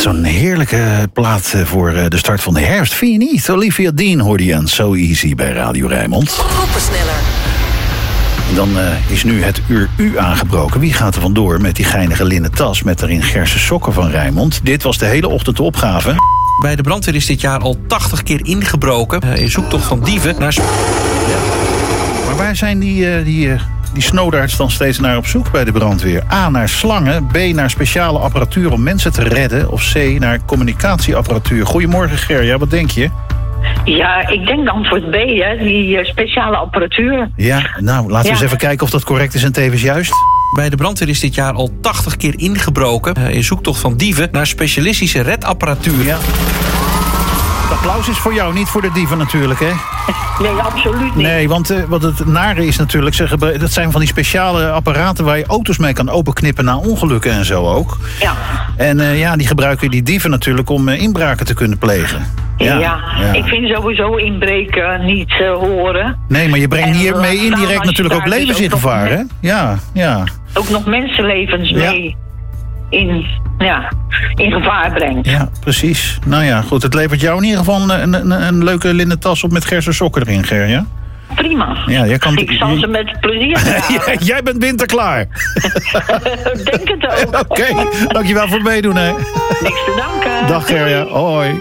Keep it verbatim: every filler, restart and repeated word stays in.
zo'n heerlijke plaat voor de start van de herfst. Vind je niet? Olivia Dean hoorde je aan So Easy bij Radio Rijnmond. Opensneller. Dan uh, is nu het uur U aangebroken. Wie gaat er vandoor met die geinige linnen tas met daarin Gerse sokken van Rijnmond? Dit was de hele ochtend de opgave. Bij de brandweer is dit jaar al tachtig keer ingebroken. Uh, in zoektocht van dieven naar... Ja. Maar waar zijn die, uh, die, uh, die snoodaards dan steeds naar op zoek bij de brandweer? A, naar slangen. B, naar speciale apparatuur om mensen te redden. Of C, naar communicatieapparatuur. Goedemorgen Gerja, wat denk je? Ja, ik denk antwoord B, hè, die uh, speciale apparatuur. Ja, nou, laten we ja. eens even kijken of dat correct is en tevens juist. Bij de brandweer is dit jaar al tachtig keer ingebroken. Uh, in zoektocht van dieven naar specialistische redapparatuur. Ja. Het applaus is voor jou, niet voor de dieven natuurlijk, hè? Nee, absoluut niet. Nee, want uh, wat het nare is natuurlijk, ze gebru- dat zijn van die speciale apparaten waar je auto's mee kan openknippen na ongelukken en zo ook. Ja. En uh, ja, die gebruiken die dieven natuurlijk om uh, inbraken te kunnen plegen. Ja, Ja, ja. ik vind sowieso inbreken niet uh, horen. Nee, maar je brengt En hiermee laat indirect staan als natuurlijk je ook daar levens dus in ook nog gevaar, hè? met- Ja, ja. Ook nog mensenlevens Ja. mee in, ja, in gevaar brengt. Ja, precies. Nou ja, goed. Het levert jou in ieder geval een, een, een leuke linnen tas op met Gerse sokken erin, Ger, ja? Prima. Ja, jij kan- Ik zal ze met plezier dragen. Jij bent winterklaar. Denk het ook. Oké, dankjewel voor het meedoen, hè. Niks te danken. Dag Gerja, hoi.